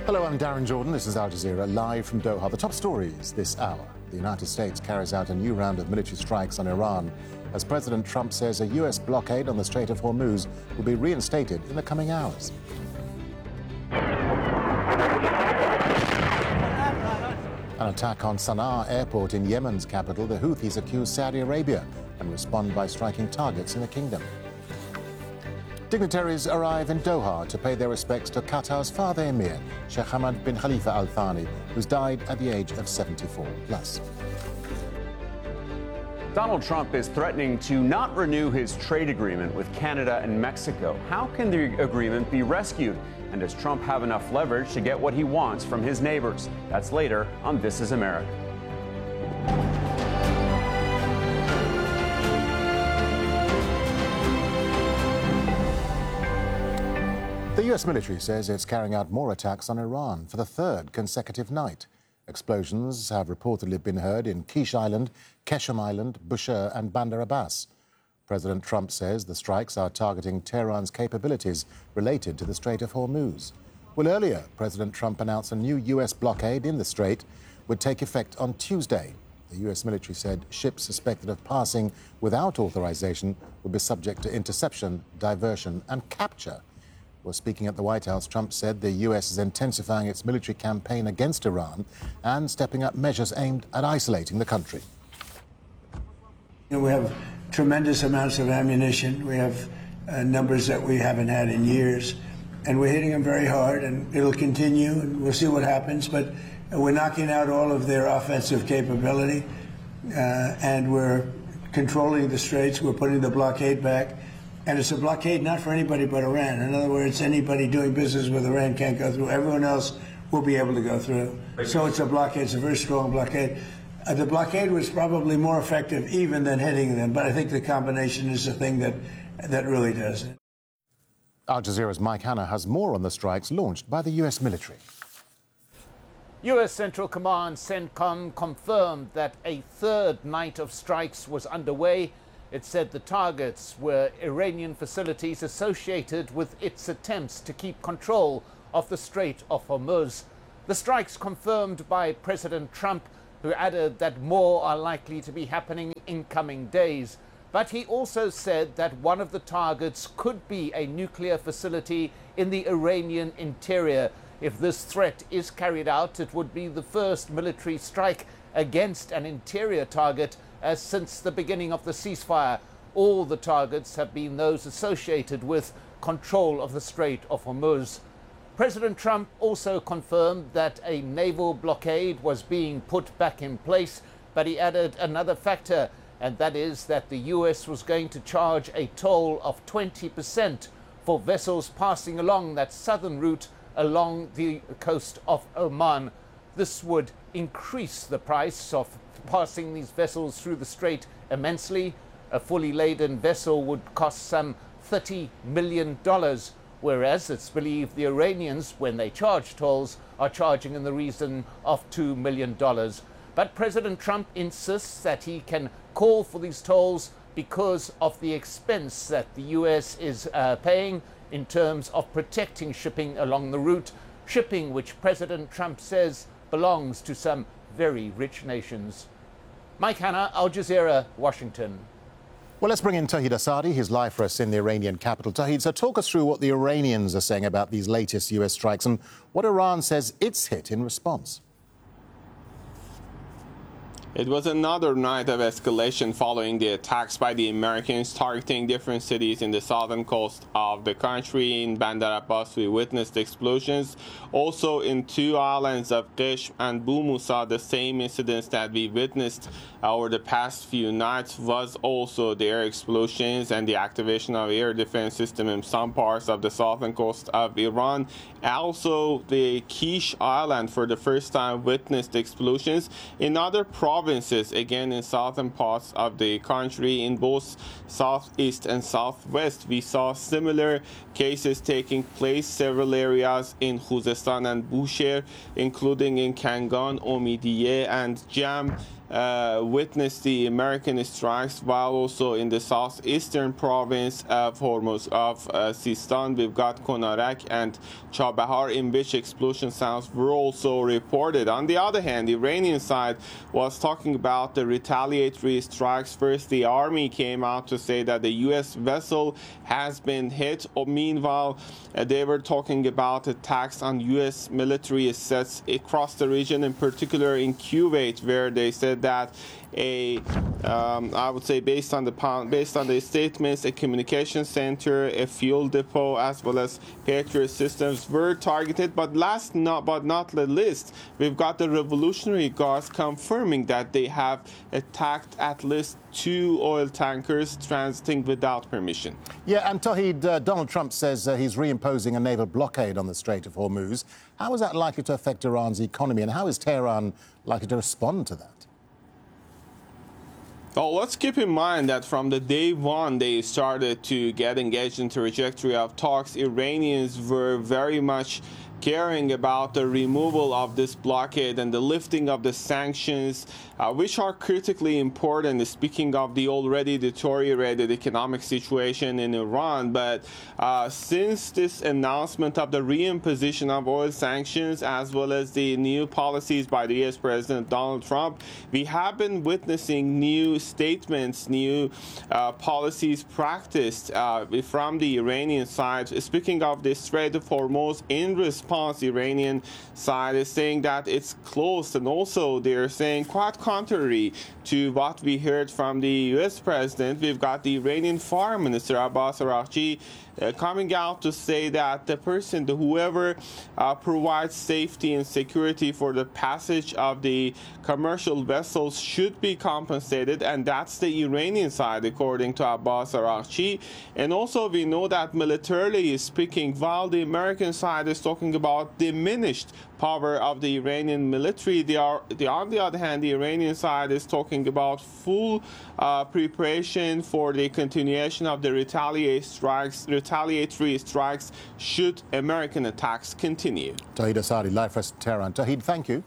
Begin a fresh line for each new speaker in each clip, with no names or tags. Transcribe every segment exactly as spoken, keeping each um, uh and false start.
Hello, I'm Darren Jordan. This is Al Jazeera, live from Doha. The top stories this hour. The United States carries out a new round of military strikes on Iran, as President Trump says a U S blockade on the Strait of Hormuz will be reinstated in the coming hours. An attack on Sana'a airport in Yemen's capital, the Houthis accuse Saudi Arabia and respond by striking targets in the kingdom. Dignitaries arrive in Doha to pay their respects to Qatar's father emir, Sheikh Hamad bin Khalifa Al Thani, who's died at the age of seventy-four plus.
Donald Trump is threatening to not renew his trade agreement with Canada and Mexico. How can the agreement be rescued? And does Trump have enough leverage to get what he wants from his neighbors? That's later on This Is America.
The U S military says it's carrying out more attacks on Iran for the third consecutive night. Explosions have reportedly been heard in Kish Island, Keshem Island, Bushehr and Bandar Abbas. President Trump says the strikes are targeting Tehran's capabilities related to the Strait of Hormuz. Well, earlier, President Trump announced a new U S blockade in the strait would take effect on Tuesday. The U S military said ships suspected of passing without authorization would be subject to interception, diversion and capture. Well, speaking at the White House, Trump said the U S is intensifying its military campaign against Iran and stepping up measures aimed at isolating the country.
You know, we have tremendous amounts of ammunition. We have uh, numbers that we haven't had in years. And we're hitting them very hard, and it'll continue, and we'll see what happens. But we're knocking out all of their offensive capability, uh, and we're controlling the straits. We're putting the blockade back. And it's a blockade not for anybody but Iran. In other words, anybody doing business with Iran can't go through. Everyone else will be able to go through. So it's a blockade. It's a very strong blockade. Uh, the blockade was probably more effective even than hitting them, but I think the combination is the thing that, that really does it.
Al Jazeera's Mike Hanna has more on the strikes launched by the U S military.
U S Central Command CENTCOM confirmed that a third night of strikes was underway. It said the targets were Iranian facilities associated with its attempts to keep control of the Strait of Hormuz. The strikes confirmed by President Trump, who added that more are likely to be happening in coming days. But he also said that one of the targets could be a nuclear facility in the Iranian interior. If this threat is carried out, it would be the first military strike against an interior target as since the beginning of the ceasefire. All the targets have been those associated with control of the Strait of Hormuz. President Trump also confirmed that a naval blockade was being put back in place, but he added another factor, and that is that the U S was going to charge a toll of twenty percent for vessels passing along that southern route along the coast of Oman. This would increase the price of passing these vessels through the strait immensely. A fully laden vessel would cost some thirty million dollars, whereas it's believed the Iranians, when they charge tolls, are charging in the region of two million dollars. But President Trump insists that he can call for these tolls because of the expense that the U S is uh, paying in terms of protecting shipping along the route, shipping which President Trump says belongs to some very rich nations. Mike Hanna, Al Jazeera, Washington.
Well, let's bring in Tauhid Asadi. He's live for us in the Iranian capital. Tauhid, so talk us through what the Iranians are saying about these latest U S strikes and what Iran says it's hit in response.
It was another night of escalation following the attacks by the Americans targeting different cities in the southern coast of the country. In Bandar Abbas, we witnessed explosions. Also in two islands of Qishm and Bu Musa, the same incidents that we witnessed over the past few nights was also the air explosions and the activation of air defense system in some parts of the southern coast of Iran. Also, the Kish Island for the first time witnessed explosions. In other provinces, again in southern parts of the country, in both southeast and southwest, we saw similar cases taking place. Several areas in Khuzestan and Bushehr, including in Kangan, Omidiye and Jam. uh, witnessed the American strikes, while also in the southeastern province of Hormuz of uh, Sistan, we've got Konarak and Chabahar, in which explosion sounds were also reported. On the other hand, the Iranian side was talking about the retaliatory strikes. First, the army came out to say that the U S vessel has been hit. Meanwhile, uh, they were talking about attacks on U S military assets across the region, in particular in Kuwait, where they said that a, um, I would say, based on the based on the statements, a communication center, a fuel depot, as well as Patriot systems were targeted. But last not but not the least, we've got the Revolutionary Guards confirming that they have attacked at least two oil tankers transiting without permission.
Yeah, and Tawhid, uh, Donald Trump says uh, he's reimposing a naval blockade on the Strait of Hormuz. How is that likely to affect Iran's economy, and how is Tehran likely to respond to that?
Well, let's keep in mind that from the day one they started to get engaged in the trajectory of talks, Iranians were very much caring about the removal of this blockade and the lifting of the sanctions, uh, which are critically important, speaking of the already deteriorated economic situation in Iran. But uh, since this announcement of the reimposition of oil sanctions, as well as the new policies by the U S President Donald Trump, we have been witnessing new statements, new uh, policies practiced uh, from the Iranian side. Speaking of the Strait of Hormuz, in response, the Iranian side is saying that it's closed, and also they're saying, quite contrary to what we heard from the U S President, we've got the Iranian Foreign Minister Abbas Araghchi uh, coming out to say that the person, the whoever uh, provides safety and security for the passage of the commercial vessels should be compensated, and that's the Iranian side, according to Abbas Araghchi. And also we know that militarily speaking, while the American side is talking about diminished power of the Iranian military, they are, they, on the other hand, the Iranian side is talking about full uh, preparation for the continuation of the retaliatory strikes, retaliatory strikes should American attacks continue.
Tawhid Asadi, live from Tehran. Tawhid, thank you.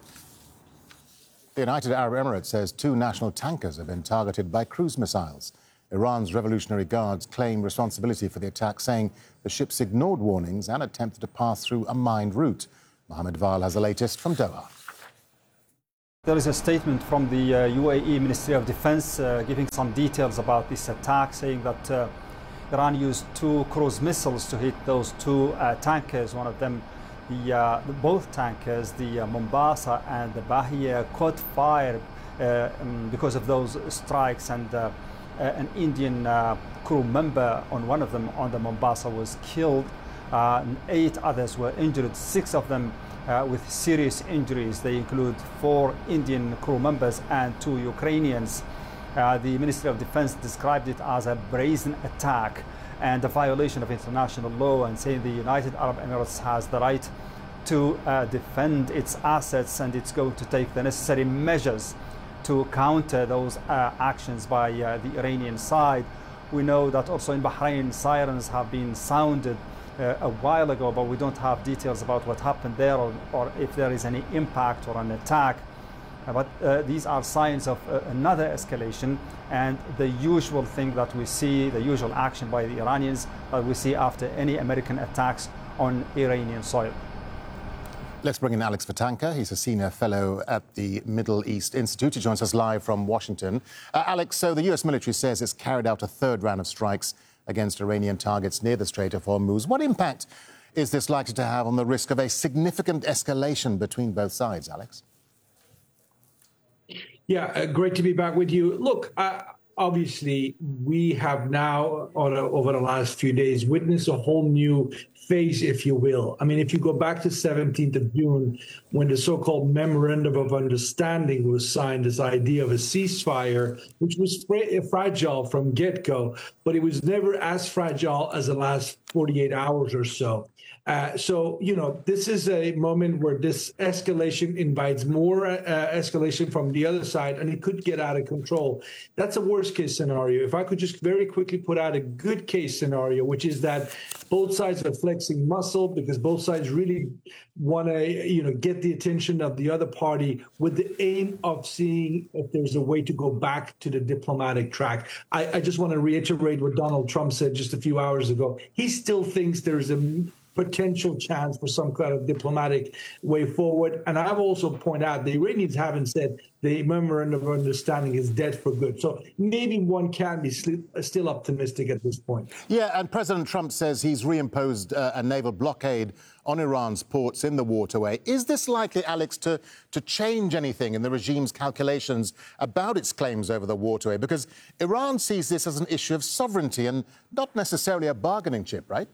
The United Arab Emirates says two national tankers have been targeted by cruise missiles. Iran's Revolutionary Guards claim responsibility for the attack, saying the ships ignored warnings and attempted to pass through a mined route. Mohammed Val has the latest from Doha.
There is a statement from the uh, U A E Ministry of Defense uh, giving some details about this attack, saying that uh, Iran used two cruise missiles to hit those two uh, tankers. One of them, the, uh, the both tankers, the uh, Mombasa and the Bahia, caught fire uh, um, because of those strikes, and uh, uh, an Indian uh, crew member on one of them, on the Mombasa, was killed. Uh, eight others were injured, six of them uh, with serious injuries. They include four Indian crew members and two Ukrainians. Uh, the Ministry of Defense described it as a brazen attack and a violation of international law, and saying the United Arab Emirates has the right to uh, defend its assets, and it's going to take the necessary measures to counter those uh, actions by uh, the Iranian side. We know that also in Bahrain, sirens have been sounded Uh, a while ago, but we don't have details about what happened there, or, or if there is any impact or an attack. Uh, but uh, these are signs of uh, another escalation, and the usual thing that we see, the usual action by the Iranians that we see after any American attacks on Iranian soil.
Let's bring in Alex Vatanka. He's a senior fellow at the Middle East Institute. He joins us live from Washington. Uh, Alex, so the U S military says it's carried out a third round of strikes against Iranian targets near the Strait of Hormuz. What impact is this likely to have on the risk of a significant escalation between both sides, Alex?
Yeah, uh, great to be back with you. Look, uh, obviously, we have now, on a, over the last few days, witnessed a whole new phase, if you will. I mean, if you go back to seventeenth of June, when the so-called Memorandum of Understanding was signed, this idea of a ceasefire, which was fra- fragile from get-go, but it was never as fragile as the last forty-eight hours or so. Uh, so, you know, this is a moment where this escalation invites more uh, escalation from the other side, and it could get out of control. That's a worst case scenario. If I could just very quickly put out a good case scenario, which is that both sides are flexing muscle because both sides really want to, you know, get the attention of the other party with the aim of seeing if there's a way to go back to the diplomatic track. I, I just want to reiterate what Donald Trump said just a few hours ago. He still thinks there's a potential chance for some kind of diplomatic way forward. And I've also pointed out the Iranians haven't said the memorandum of understanding is dead for good. So maybe one can be still optimistic at this point.
Yeah, and President Trump says he's reimposed uh, a naval blockade on Iran's ports in the waterway. Is this likely, Alex, to, to change anything in the regime's calculations about its claims over the waterway? Because Iran sees this as an issue of sovereignty and not necessarily a bargaining chip, right?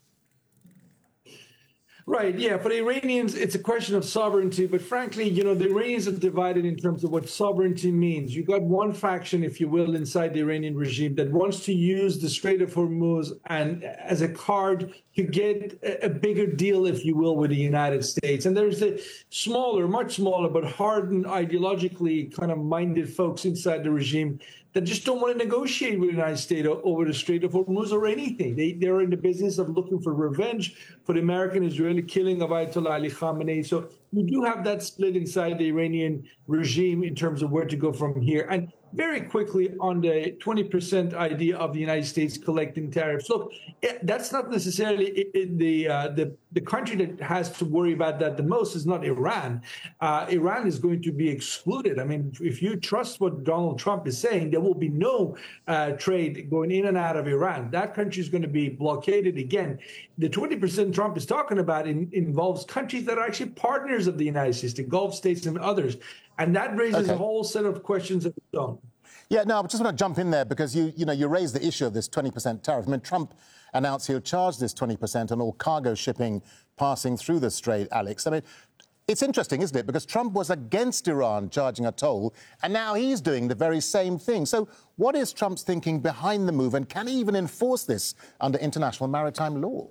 Right, yeah. For the Iranians, it's a question of sovereignty. But frankly, you know, the Iranians are divided in terms of what sovereignty means. You got one faction, if you will, inside the Iranian regime that wants to use the Strait of Hormuz and as a card to get a bigger deal, if you will, with the United States. And there's the smaller, much smaller, but hardened, ideologically kind of minded folks inside the regime that just don't want to negotiate with the United States over the Strait of Hormuz or anything. They, they're in the business of looking for revenge for the American-Israeli killing of Ayatollah Ali Khamenei. So you do have that split inside the Iranian regime in terms of where to go from here. And very quickly on the twenty percent idea of the United States collecting tariffs. Look, that's not necessarily the uh, the the country that has to worry about that the most is not Iran. Uh, Iran is going to be excluded. I mean, if you trust what Donald Trump is saying, there will be no uh, trade going in and out of Iran. That country is going to be blockaded again. The twenty percent Trump is talking about in, involves countries that are actually partners of the United States, the Gulf states and others. And that raises okay. a whole set of questions of its own.
Yeah, no, I just want to jump in there because you, you know, you raised the issue of this twenty percent tariff. I mean, Trump announced he'll charge this twenty percent on all cargo shipping passing through the Strait, Alex. I mean, it's interesting, isn't it? Because Trump was against Iran charging a toll, and now he's doing the very same thing. So what is Trump's thinking behind the move, and can he even enforce this under international maritime law?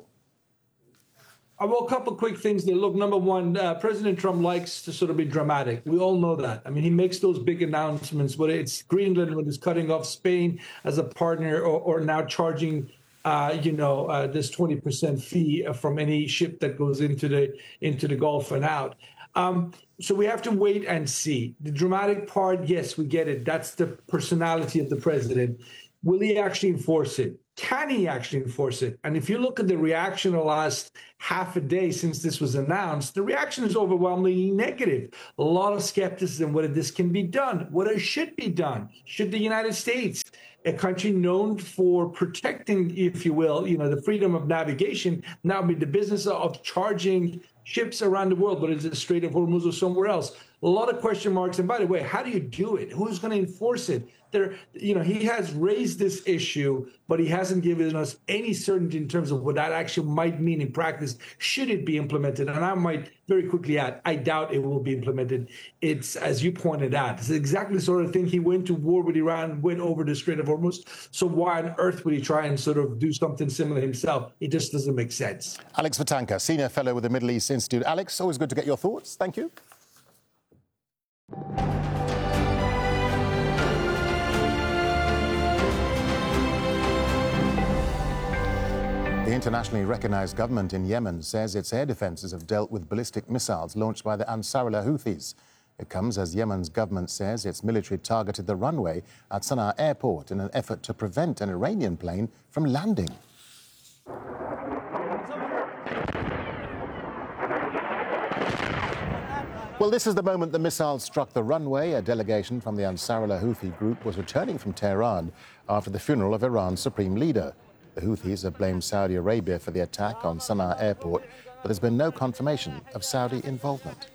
Well, a couple of quick things there. Look, number one, uh, President Trump likes to sort of be dramatic. We all know that. I mean, he makes those big announcements, whether it's Greenland, when it's cutting off Spain as a partner, or, or now charging, uh, you know, uh, this twenty percent fee from any ship that goes into the into the Gulf and out. Um, so we have to wait and see. The dramatic part, yes, we get it. That's the personality of the president. Will he actually enforce it? Can he actually enforce it? And if you look at the reaction the last half a day since this was announced, the reaction is overwhelmingly negative. A lot of skepticism whether this can be done, whether it should be done. Should the United States, a country known for protecting, if you will, you know, the freedom of navigation, now be the business of charging ships around the world, whether it's the Strait of Hormuz or somewhere else? A lot of question marks. And by the way, how do you do it? Who's going to enforce it? There, you know, he has raised this issue, but he hasn't given us any certainty in terms of what that actually might mean in practice, should it be implemented. And I might very quickly add, I doubt it will be implemented. It's, as you pointed out, it's exactly the sort of thing. He went to war with Iran, went over the Strait of Hormuz. So why on earth would he try and sort of do something similar himself? It just doesn't make sense.
Alex Vatanka, Senior Fellow with the Middle East Institute. Alex, always good to get your thoughts. Thank you. The internationally recognized government in Yemen says its air defenses have dealt with ballistic missiles launched by the Ansarullah Houthis. It comes as Yemen's government says its military targeted the runway at Sana'a airport in an effort to prevent an Iranian plane from landing. Well, this is the moment the missile struck the runway. A delegation from the Ansarullah Houthi group was returning from Tehran after the funeral of Iran's supreme leader. The Houthis have blamed Saudi Arabia for the attack on Sana'a airport, but there's been no confirmation of Saudi involvement.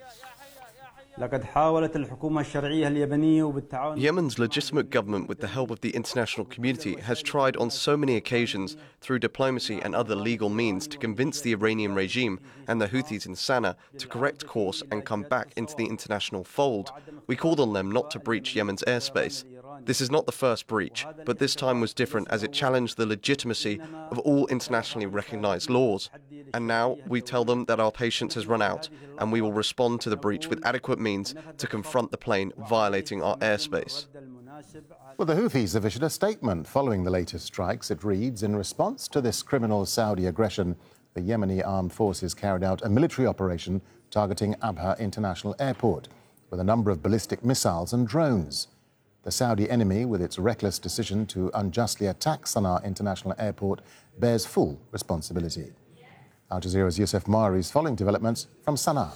Yemen's legitimate government, with the help of the international community, has tried on so many occasions, through diplomacy and other legal means, to convince the Iranian regime and the Houthis in Sana'a to correct course and come back into the international fold. We called on them not to breach Yemen's airspace. This is not the first breach, but this time was different as it challenged the legitimacy of all internationally recognized laws. And now we tell them that our patience has run out, and we will respond to the breach with adequate means to confront the plane violating our airspace.
Well, the Houthis have issued a statement following the latest strikes. It reads, in response to this criminal Saudi aggression, the Yemeni armed forces carried out a military operation targeting Abha International Airport with a number of ballistic missiles and drones. The Saudi enemy, with its reckless decision to unjustly attack Sana'a International Airport, bears full responsibility. Al Jazeera's Youssef Mari is following developments from Sana'a.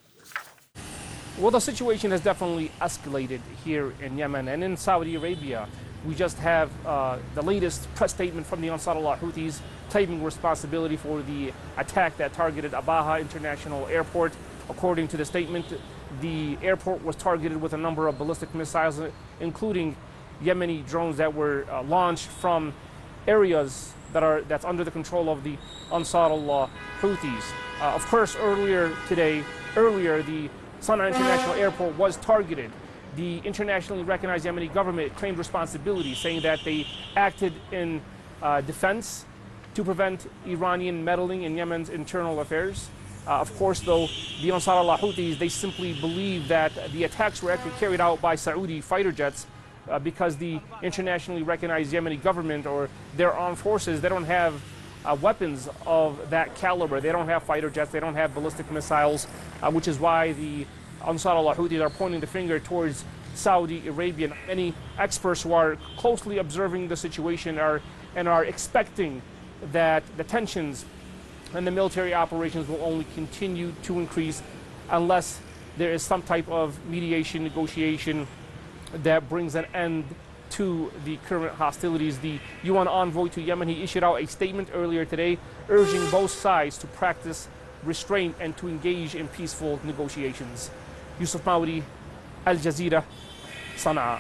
Well, the situation has definitely escalated here in Yemen and in Saudi Arabia. We just have uh, the latest press statement from the Ansarullah Houthis claiming responsibility for the attack that targeted Abha International Airport. According to the statement, the airport was targeted with a number of ballistic missiles, including Yemeni drones that were uh, launched from areas that are that's under the control of the Ansarullah Houthis. Uh, of course, earlier today, earlier the Sana'a International Airport was targeted. The internationally recognized Yemeni government claimed responsibility, saying that they acted in uh, defense to prevent Iranian meddling in Yemen's internal affairs. Uh, of course, though, the Ansarullah Houthis, they simply believe that the attacks were actually carried out by Saudi fighter jets uh, because the internationally recognized Yemeni government or their armed forces, they don't have uh, weapons of that caliber. They don't have fighter jets, they don't have ballistic missiles, uh, which is why the Ansarullah Houthis are pointing the finger towards Saudi Arabia. Many experts who are closely observing the situation are and are expecting that the tensions and the military operations will only continue to increase unless there is some type of mediation, negotiation that brings an end to the current hostilities. The U N envoy to Yemen, he issued out a statement earlier today urging both sides to practice restraint and to engage in peaceful negotiations. Youssef Mawri, Al Jazeera, Sana'a.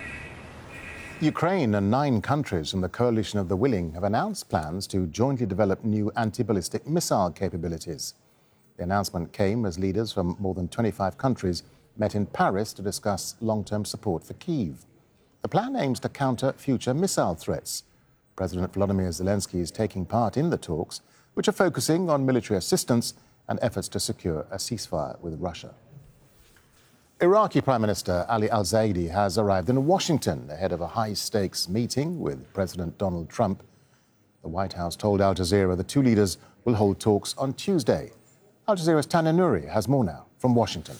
Ukraine and nine countries from the Coalition of the Willing have announced plans to jointly develop new anti-ballistic missile capabilities. The announcement came as leaders from more than twenty-five countries met in Paris to discuss long-term support for Kyiv. The plan aims to counter future missile threats. President Volodymyr Zelensky is taking part in the talks, which are focusing on military assistance and efforts to secure a ceasefire with Russia. Iraqi Prime Minister Ali al-Zaidi has arrived in Washington ahead of a high-stakes meeting with President Donald Trump. The White House told Al Jazeera the two leaders will hold talks on Tuesday. Al Jazeera's Tanya Nouri has more now from Washington.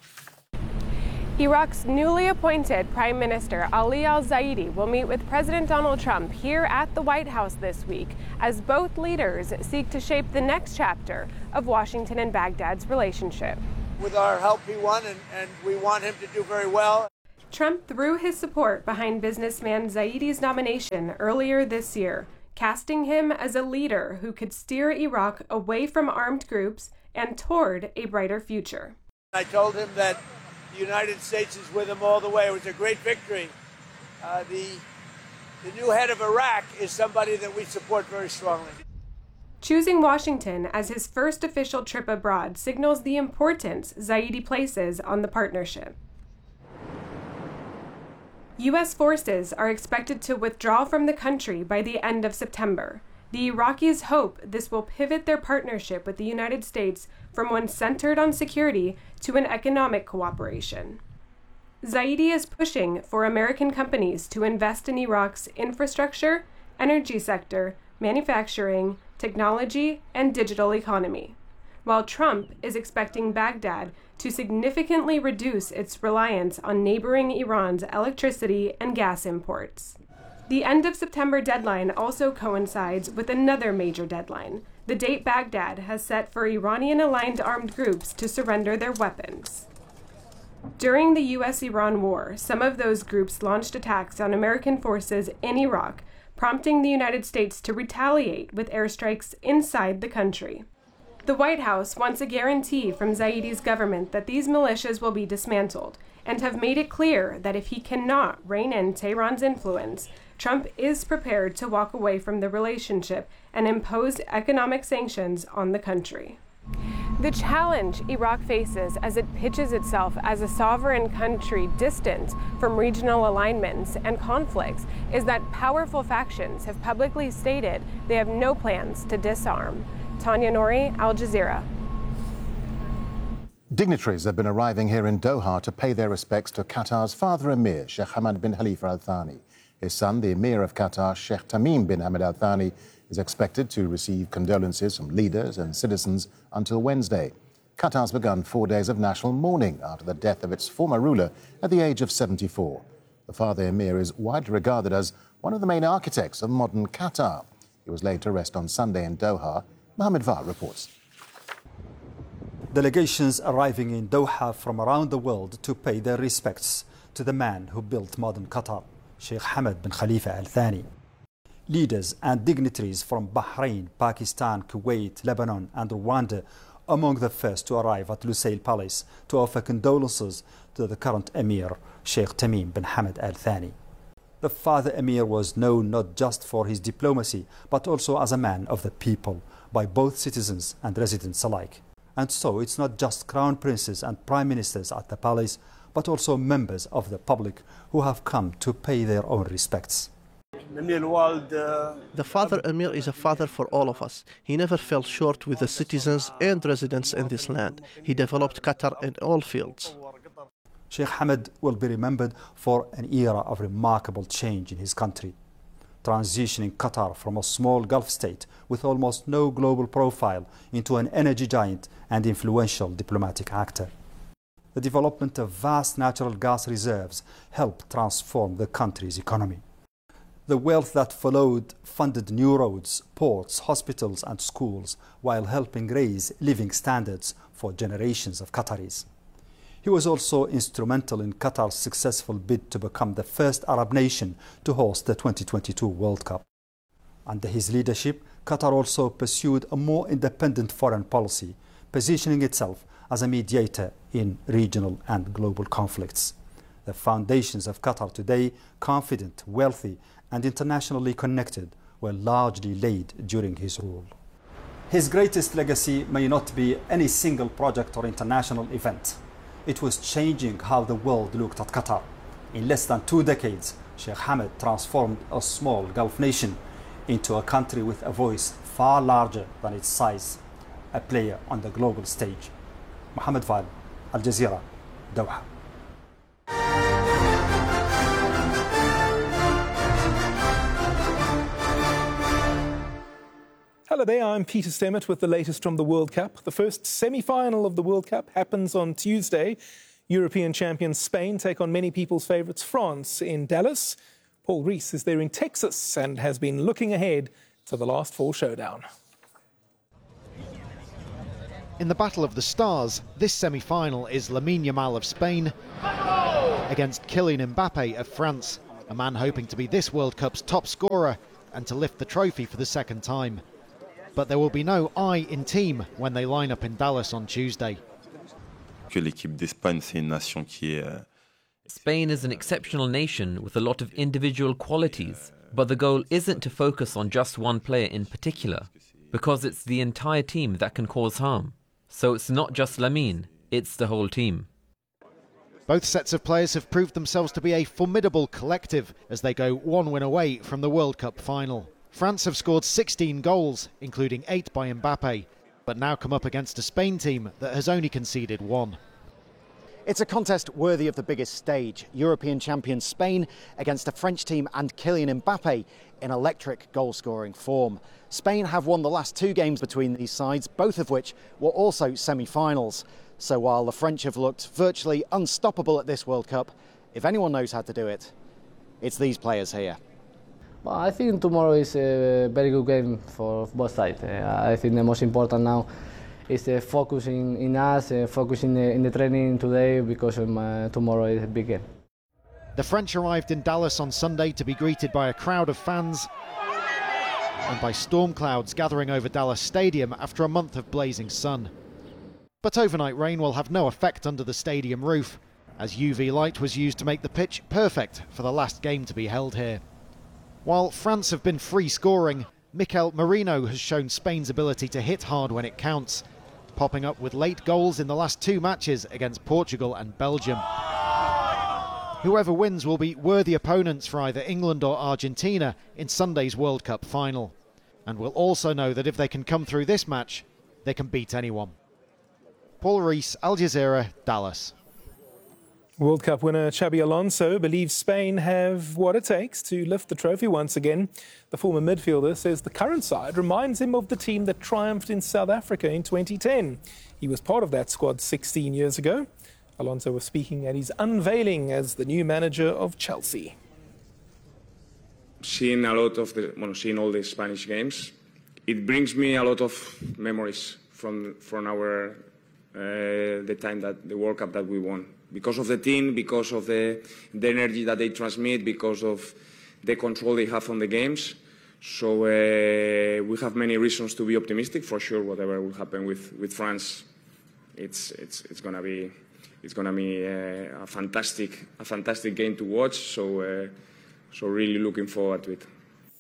Iraq's newly appointed Prime Minister Ali al-Zaidi will meet with President Donald Trump here at the White House this week as both leaders seek to shape the next chapter of Washington and Baghdad's relationship.
With our help, he won, and, and we want him to do very well.
Trump threw his support behind businessman Zaidi's nomination earlier this year, casting him as a leader who could steer Iraq away from armed groups and toward a brighter future.
I told him that the United States is with him all the way. It was a great victory. Uh, the, the new head of Iraq is somebody that we support very strongly.
Choosing Washington as his first official trip abroad signals the importance Zaidi places on the partnership. U S forces are expected to withdraw from the country by the end of September. The Iraqis hope this will pivot their partnership with the United States from one centered on security to an economic cooperation. Zaidi is pushing for American companies to invest in Iraq's infrastructure, energy sector, manufacturing, technology, and digital economy, while Trump is expecting Baghdad to significantly reduce its reliance on neighboring Iran's electricity and gas imports. The end of September deadline also coincides with another major deadline, the date Baghdad has set for Iranian-aligned armed groups to surrender their weapons. During the U S Iran war, some of those groups launched attacks on American forces in Iraq, prompting the United States to retaliate with airstrikes inside the country. The White House wants a guarantee from Zaidi's government that these militias will be dismantled, and have made it clear that if he cannot rein in Tehran's influence, Trump is prepared to walk away from the relationship and impose economic sanctions on the country. The challenge Iraq faces as it pitches itself as a sovereign country distant from regional alignments and conflicts is that powerful factions have publicly stated they have no plans to disarm. Tanya Nouri, Al Jazeera.
Dignitaries have been arriving here in Doha to pay their respects to Qatar's father emir, Sheikh Hamad bin Khalifa Al Thani. His son, the emir of Qatar, Sheikh Tamim bin Hamad Al Thani, is expected to receive condolences from leaders and citizens until Wednesday. Qatar's begun four days of national mourning after the death of its former ruler at the age of seventy-four. The father emir is widely regarded as one of the main architects of modern Qatar. He was laid to rest on Sunday in Doha. Mohammed Var reports.
Delegations arriving in Doha from around the world to pay their respects to the man who built modern Qatar, Sheikh Hamad bin Khalifa Al Thani. Leaders and dignitaries from Bahrain, Pakistan, Kuwait, Lebanon and Rwanda among the first to arrive at Lusail Palace to offer condolences to the current emir, Sheikh Tamim bin Hamad Al Thani. The father emir was known not just for his diplomacy, but also as a man of the people by both citizens and residents alike. And so it's not just crown princes and prime ministers at the palace, but also members of the public who have come to pay their own respects.
The father emir is a father for all of us. He never fell short with the citizens and residents in this land. He developed Qatar in all fields.
Sheikh Hamad will be remembered for an era of remarkable change in his country, transitioning Qatar from a small Gulf state with almost no global profile into an energy giant and influential diplomatic actor. The development of vast natural gas reserves helped transform the country's economy. The wealth that followed funded new roads, ports, hospitals and schools while helping raise living standards for generations of Qataris. He was also instrumental in Qatar's successful bid to become the first Arab nation to host the twenty twenty-two World Cup. Under his leadership, Qatar also pursued a more independent foreign policy, positioning itself as a mediator in regional and global conflicts. The foundations of Qatar today, confident, wealthy, and internationally connected, were largely laid during his rule. His greatest legacy may not be any single project or international event. It was changing how the world looked at Qatar. In less than two decades, Sheikh Hamad transformed a small Gulf nation into a country with a voice far larger than its size, a player on the global stage. Mohammed Val, Al Jazeera, Doha.
Hello there, I'm Peter Stemmet with the latest from the World Cup. The first semi-final of the World Cup happens on Tuesday. European champions Spain take on many people's favourites France in Dallas. Paul Rees is there in Texas and has been looking ahead to the last four showdown.
In the Battle of the Stars, this semi-final is Lamine Yamal of Spain against Kylian Mbappe of France, a man hoping to be this World Cup's top scorer and to lift the trophy for the second time. But there will be no I in team when they line up in Dallas on Tuesday.
Spain is an exceptional nation with a lot of individual qualities, but the goal isn't to focus on just one player in particular, because it's the entire team that can cause harm. So it's not just Lamine, it's the whole team.
Both sets of players have proved themselves to be a formidable collective as they go one win away from the World Cup final. France have scored sixteen goals, including eight by Mbappe, but now come up against a Spain team that has only conceded one.
It's a contest worthy of the biggest stage. European champion Spain against a French team and Kylian Mbappe in electric goal-scoring form. Spain have won the last two games between these sides, both of which were also semi-finals. So while the French have looked virtually unstoppable at this World Cup, if anyone knows how to do it, it's these players here.
Well, I think tomorrow is a very good game for both sides. Uh, I think the most important now is uh, focusing in us, uh, focusing in the training today, because um, uh, tomorrow is a big game.
The French arrived in Dallas on Sunday to be greeted by a crowd of fans and by storm clouds gathering over Dallas Stadium after a month of blazing sun. But overnight rain will have no effect under the stadium roof, as U V light was used to make the pitch perfect for the last game to be held here. While France have been free scoring, Mikel Merino has shown Spain's ability to hit hard when it counts. popping up with late goals in the last two matches against Portugal and Belgium. Whoever wins will be worthy opponents for either England or Argentina in Sunday's World Cup final. And will also know that if they can come through this match, they can beat anyone. Paul Rees, Al Jazeera, Dallas.
World Cup winner Xabi Alonso believes Spain have what it takes to lift the trophy once again. The former midfielder says the current side reminds him of the team that triumphed in South Africa in twenty ten. He was part of that squad sixteen years ago. Alonso was speaking at his unveiling as the new manager of Chelsea.
Seeing a lot of the, well, seeing all the Spanish games, it brings me a lot of memories from from our uh, the time that the World Cup that we won. Because of the team, because of the, the energy that they transmit, because of the control they have on the games. So uh, we have many reasons to be optimistic. For sure, whatever will happen with, with France, it's it's it's gonna be it's gonna be uh, a fantastic a fantastic game to watch. So uh, so really looking forward to it.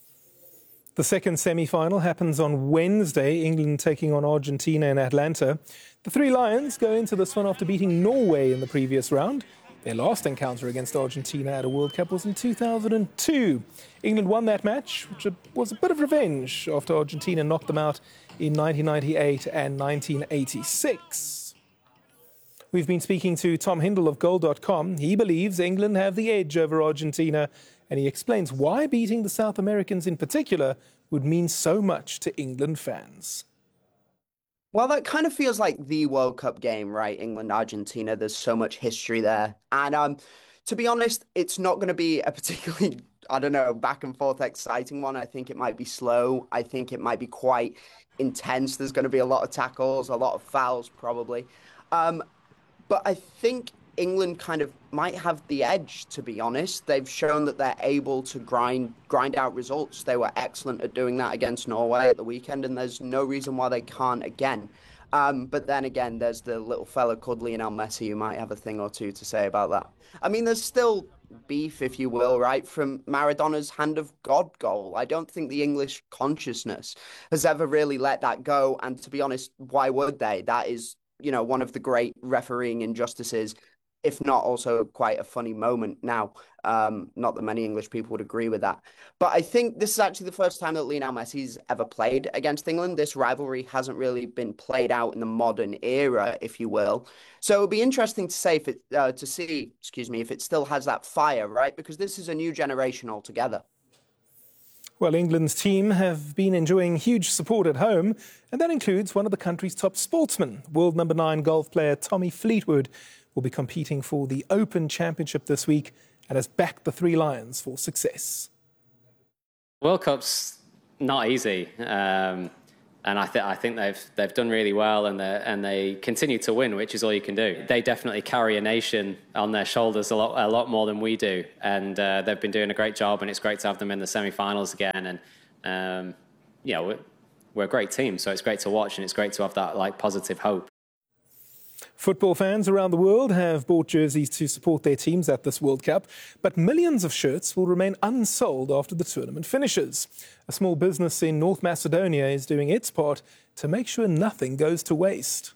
The second semi-final happens on Wednesday, England taking on Argentina in Atlanta. The Three Lions go into this one after beating Norway in the previous round. Their last encounter against Argentina at a World Cup was in two thousand two. England won that match, which was a bit of revenge after Argentina knocked them out in nineteen ninety-eight and nineteen eighty-six. We've been speaking to Tom Hindle of Goal dot com. He believes England have the edge over Argentina, and he explains why beating the South Americans in particular would mean so much to England fans.
Well, that kind of feels like the World Cup game, right? England, Argentina, there's so much history there. And um, to be honest, it's not going to be a particularly, I don't know, back and forth exciting one. I think it might be slow. I think it might be quite intense. There's going to be a lot of tackles, a lot of fouls probably. Um, but I think England kind of might have the edge, to be honest. They've shown that they're able to grind grind out results. They were excellent at doing that against Norway at the weekend, and there's no reason why they can't again. Um, but then again, there's the little fella called Lionel Messi who might have a thing or two to say about that. I mean, there's still beef, if you will, right, from Maradona's Hand of God goal. I don't think the English consciousness has ever really let that go. And to be honest, why would they? That is, you know, one of the great refereeing injustices, if not also quite a funny moment now. Um, not that many English people would agree with that. But I think this is actually the first time that Lionel Messi's ever played against England. This rivalry hasn't really been played out in the modern era, if you will. So it'll be interesting to say if it, uh, to see, excuse me, if it still has that fire, right? Because this is a new generation altogether.
Well, England's team have been enjoying huge support at home, and that includes one of the country's top sportsmen. World number nine golf player Tommy Fleetwood will be competing for the Open Championship this week and has backed the Three Lions for success.
World Cup's not easy, um, and I, th- I think they've they've done really well, and they and they continue to win, which is all you can do. They definitely carry a nation on their shoulders a lot a lot more than we do, and uh, they've been doing a great job. And it's great to have them in the semi-finals again. And um, you know, we're, we're a great team, so it's great to watch, and it's great to have that like positive hope.
Football fans around the world have bought jerseys to support their teams at this World Cup, but millions of shirts will remain unsold after the tournament finishes. A small business in North Macedonia is doing its part to make sure nothing goes to waste.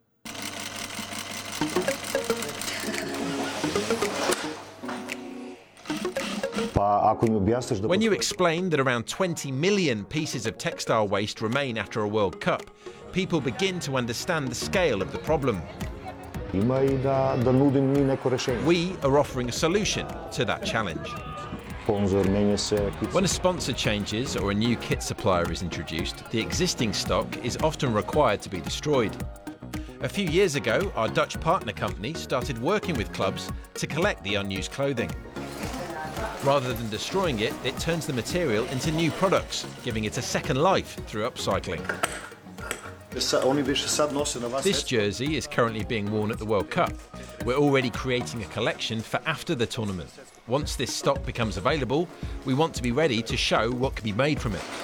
When you explain that around twenty million pieces of textile waste remain after a World Cup, people begin to understand the scale of the problem. We are offering a solution to that challenge. When a sponsor changes or a new kit supplier is introduced, the existing stock is often required to be destroyed. A few years ago, our Dutch partner company started working with clubs to collect the unused clothing. Rather than destroying it, it turns the material into new products, giving it a second life through upcycling. This jersey is currently being worn at the World Cup. We're already creating a collection for after the tournament. Once this stock becomes available, we want to be ready to show what can be made from it.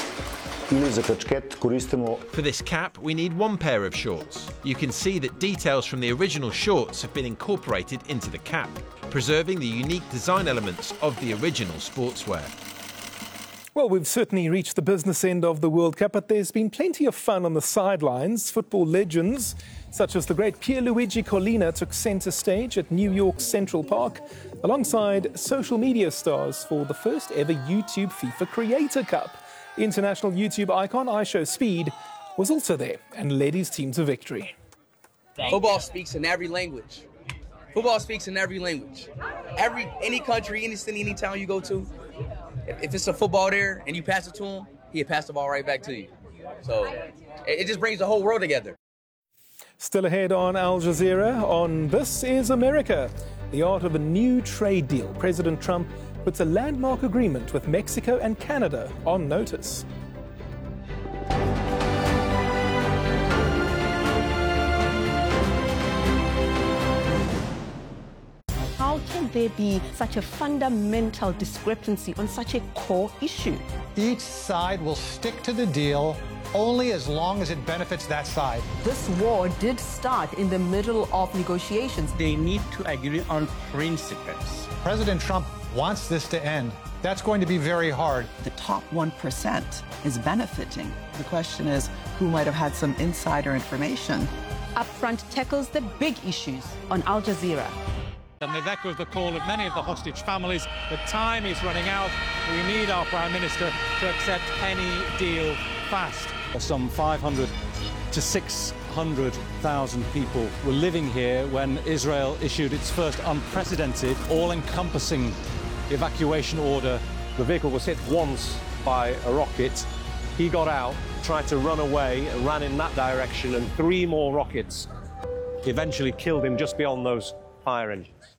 For this cap, we need one pair of shorts. You can see that details from the original shorts have been incorporated into the cap, preserving the unique design elements of the original sportswear.
Well, we've certainly reached the business end of the World Cup, but there's been plenty of fun on the sidelines. Football legends such as the great Pierluigi Collina took centre stage at New York's Central Park, alongside social media stars for the first ever YouTube FIFA Creator Cup. International YouTube icon iShowSpeed was also there and led his team to victory.
Football speaks in every language. Football speaks in every language. Every any country, any city, any town you go to, if, if it's a football there and you pass it to him, he'll pass the ball right back to you. So it, it just brings the whole world together.
Still ahead on Al Jazeera on This Is America, the art of a new trade deal. President Trump puts a landmark agreement with Mexico and Canada on notice.
How can there be such a fundamental discrepancy on such a core issue?
Each side will stick to the deal only as long as it benefits that side.
This war did start in the middle of negotiations.
They need to agree on principles. President Trump wants this to end. That's going to be very hard.
The top one percent is benefiting. The question is, who might have had some insider information?
Upfront tackles the big issues on Al Jazeera.
And they've echoed the call of many of the hostage families. The time is running out. We need our Prime Minister to accept any deal fast.
Some five hundred to six hundred thousand people were living here when Israel issued its first unprecedented, all-encompassing evacuation order.
The vehicle was hit once by a rocket. He got out, tried to run away, and ran in that direction, and three more rockets eventually killed him just beyond those fire engines.